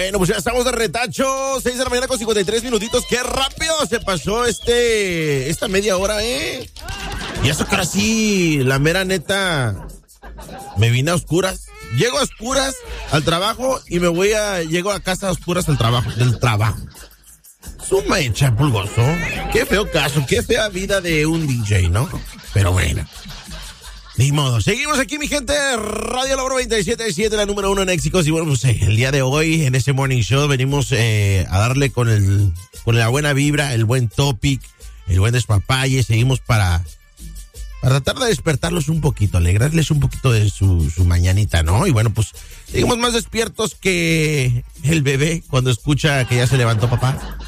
Bueno, pues ya estamos de retacho, 6 de la mañana con 53 minutitos. Qué rápido se pasó esta media hora, ¿eh? Y eso que ahora sí, la mera neta, me vine a oscuras. Llego a oscuras al trabajo y llego a casa a oscuras del trabajo. Suma hecha, pulgoso. Qué feo caso, qué fea vida de un DJ, ¿no? Pero bueno. Ni modo. Seguimos aquí, mi gente. Radio Logro 97.7, la número 1 en éxitos. Y bueno, pues el día de hoy, en ese morning show, venimos a darle con la buena vibra, el buen topic, el buen despapalle. Seguimos para tratar de despertarlos un poquito, alegrarles un poquito de su mañanita, ¿no? Y bueno, pues seguimos más despiertos que el bebé cuando escucha que ya se levantó papá.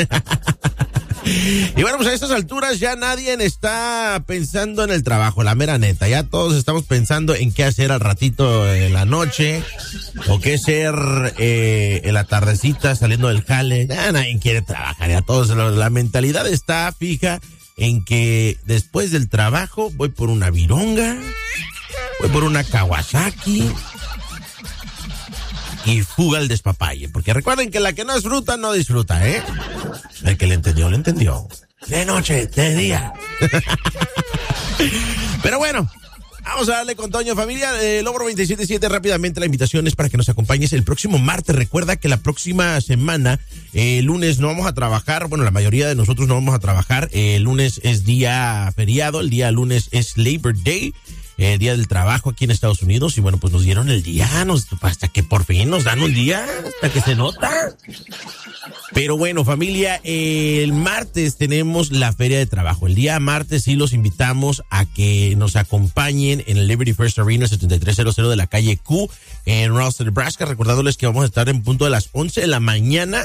Y bueno, pues a estas alturas ya nadie está pensando en el trabajo, la mera neta. Ya todos estamos pensando en qué hacer al ratito en la noche, o qué hacer en la tardecita saliendo del jale. Ya nadie quiere trabajar, ya todos. La mentalidad está fija en que después del trabajo voy por una vironga, voy por una Kawasaki y fuga al despapalle. Porque recuerden que la que no es fruta no disfruta, ¿eh? El que le entendió, le entendió. De noche, de día. Pero bueno, vamos a darle con Toño, familia. Logro 27.7, rápidamente la invitación es para que nos acompañes el próximo martes. Recuerda que la próxima semana, lunes no vamos a trabajar. Bueno, la mayoría de nosotros no vamos a trabajar. El lunes es día feriado, el día lunes es Labor Day. Día del trabajo aquí en Estados Unidos, y bueno, pues nos dieron el día, hasta que por fin nos dan un día, hasta que se nota. Pero bueno, familia, el martes tenemos la feria de trabajo. El día martes sí los invitamos a que nos acompañen en el Liberty First Arena 7300 de la calle Q en Ralston, Nebraska, recordándoles que vamos a estar en punto de las 11 de la mañana.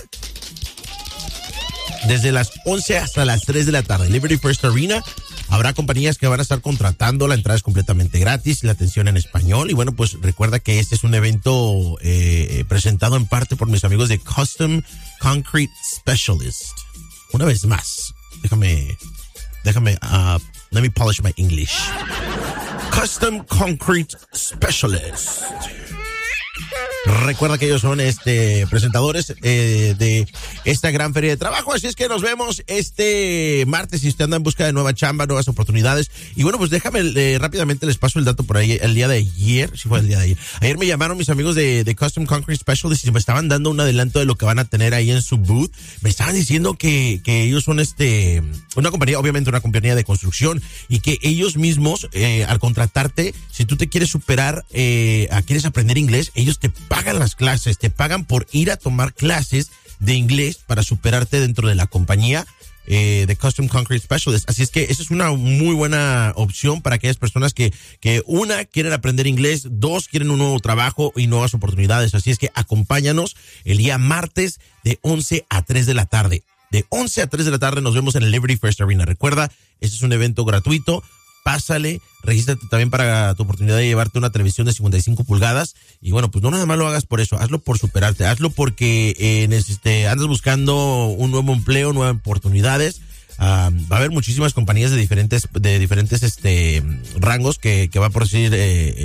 Desde las 11 hasta las 3 de la tarde. Liberty First Arena. Habrá compañías que van a estar contratando, la entrada es completamente gratis, la atención en español. Y bueno, pues recuerda que este es un evento presentado en parte por mis amigos de Custom Concrete Specialist. Una vez más, déjame, let me polish my English. Custom Concrete Specialist. Recuerda que ellos son presentadores de esta gran feria de trabajo, así es que nos vemos este martes si usted anda en busca de nueva chamba, nuevas oportunidades. Y bueno, pues déjame rápidamente les paso el dato por ahí. El día de ayer, sí fue el día de ayer. Ayer me llamaron mis amigos de Custom Concrete Specialist y me estaban dando un adelanto de lo que van a tener ahí en su booth. Me estaban diciendo que ellos son una compañía, obviamente una compañía de construcción, y que ellos mismos al contratarte, si tú te quieres superar, quieres aprender inglés, ellos te pagan las clases, te pagan por ir a tomar clases de inglés para superarte dentro de la compañía de Custom Concrete Specialist. Así es que esa es una muy buena opción para aquellas personas que una, quieren aprender inglés, dos, quieren un nuevo trabajo y nuevas oportunidades. Así es que acompáñanos el día martes de 11 a 3 de la tarde. De 11 a 3 de la tarde nos vemos en el Liberty First Arena. Recuerda, este es un evento gratuito. Pásale, regístrate también para tu oportunidad de llevarte una televisión de 55 pulgadas. Y bueno, pues no nada más lo hagas por eso, hazlo por superarte, hazlo porque andas buscando un nuevo empleo, nuevas oportunidades. Va a haber muchísimas compañías de diferentes rangos que va por decir,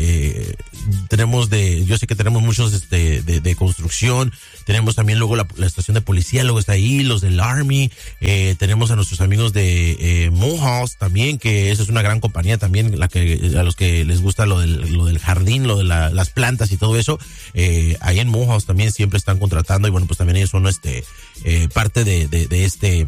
yo sé que tenemos muchos de construcción, tenemos también luego la estación de policía, luego está ahí, los del Army, tenemos a nuestros amigos de Morehouse también, que esa es una gran compañía también, a los que les gusta lo del jardín, lo de las plantas y todo eso, ahí en Morehouse también siempre están contratando, y bueno, pues también ellos son parte de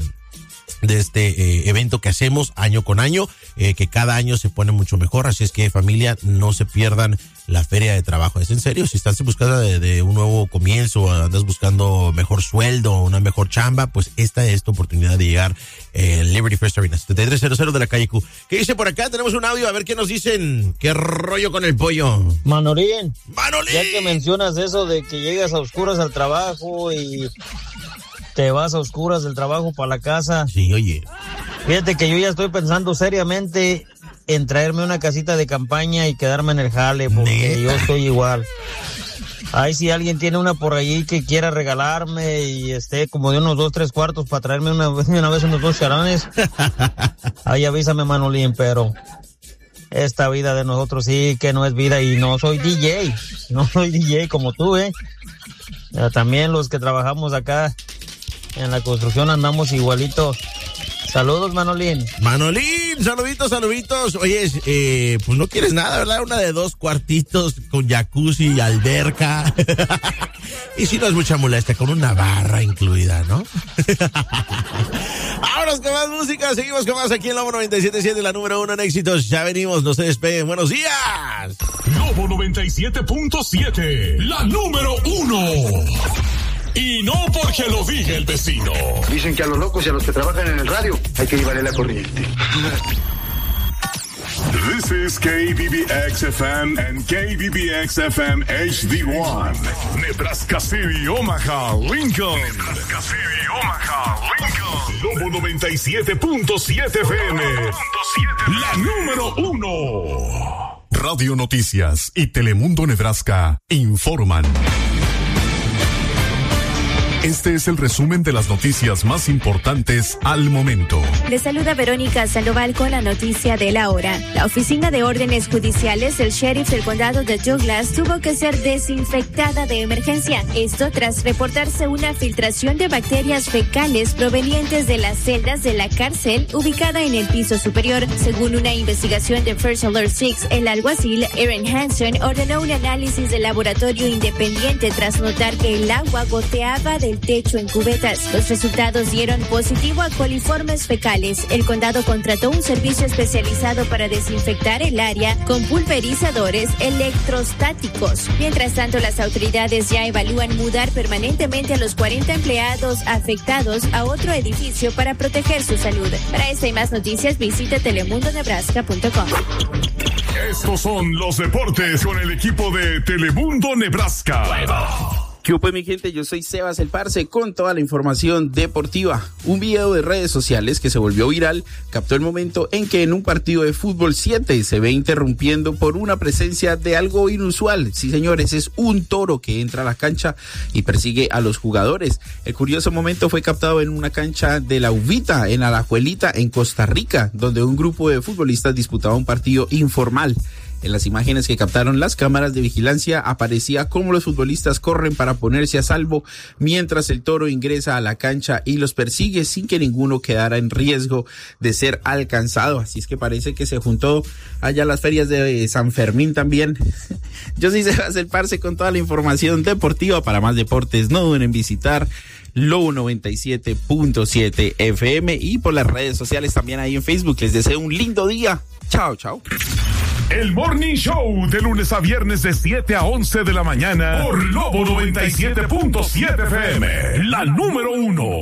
este evento que hacemos año con año, que cada año se pone mucho mejor. Así es que, familia, no se pierdan la feria de trabajo. Es en serio, si estás en busca de un nuevo comienzo, andas buscando mejor sueldo, una mejor chamba, pues esta es tu oportunidad de llegar Liberty First Arena 7300 de la calle Q. ¿Qué dice por acá? Tenemos un audio, a ver qué nos dicen. ¿Qué rollo con el pollo? Manolín, ya que mencionas eso de que llegas a oscuras al trabajo y te vas a oscuras del trabajo para la casa. Sí, oye. Fíjate que yo ya estoy pensando seriamente en traerme una casita de campaña y quedarme en el jale, porque yo estoy igual. Ay, si alguien tiene una por allí que quiera regalarme y como de unos 2-3 cuartos para traerme una vez unos 2 charanes, ahí avísame, Manolín, pero esta vida de nosotros sí que no es vida, y no soy DJ como tú, También los que trabajamos acá en la construcción andamos igualito. Saludos, Manolín. Manolín, saluditos. Oye, pues no quieres nada, ¿verdad? Una de 2 cuartitos con jacuzzi y alberca. Y si no es mucha molestia, con una barra incluida, ¿no? Vámonos con más música, seguimos con más aquí en Lobo 97.7, la número 1 en éxitos. Ya venimos, no se despeguen. Buenos días. Lobo 97.7, la número 1. Y no porque lo diga el vecino. Dicen que a los locos y a los que trabajan en el radio hay que llevarle la corriente. This is KBBX-FM and KBBX-FM HD1. Nebraska City, Omaha, Lincoln. Nebraska City, Omaha, Lincoln. Lobo 97.7 FM. La número 1. Radio Noticias y Telemundo Nebraska informan. Este es el resumen de las noticias más importantes al momento. Les saluda Verónica Sandoval con la noticia de la hora. La Oficina de Órdenes Judiciales del Sheriff del Condado de Douglas tuvo que ser desinfectada de emergencia. Esto tras reportarse una filtración de bacterias fecales provenientes de las celdas de la cárcel ubicada en el piso superior. Según una investigación de First Alert 6, el alguacil Aaron Hanson ordenó un análisis de laboratorio independiente tras notar que el agua goteaba del techo en cubetas. Los resultados dieron positivo a coliformes fecales. El condado contrató un servicio especializado para desinfectar el área con pulverizadores electrostáticos. Mientras tanto, las autoridades ya evalúan mudar permanentemente a los 40 empleados afectados a otro edificio para proteger su salud. Para esta y más noticias, visita telemundonebraska.com. Estos son los deportes con el equipo de Telemundo Nebraska. ¿Qué opa, mi gente? Yo soy Sebas el Parce con toda la información deportiva. Un video de redes sociales que se volvió viral captó el momento en que en un partido de fútbol 7 se ve interrumpiendo por una presencia de algo inusual. Sí, señores, es un toro que entra a la cancha y persigue a los jugadores. El curioso momento fue captado en una cancha de la Uvita, en Alajuelita, en Costa Rica, donde un grupo de futbolistas disputaba un partido informal. En las imágenes que captaron las cámaras de vigilancia aparecía cómo los futbolistas corren para ponerse a salvo mientras el toro ingresa a la cancha y los persigue sin que ninguno quedara en riesgo de ser alcanzado. Así es que parece que se juntó allá las ferias de San Fermín también. Yo soy Sebas el Parce con toda la información deportiva. Para más deportes no duden en visitar Lobo 97.7 FM y por las redes sociales también ahí en Facebook. Les deseo un lindo día. Chao, chao. El Morning Show de lunes a viernes de 7 a 11 de la mañana por Lobo 97.7 FM, la número 1.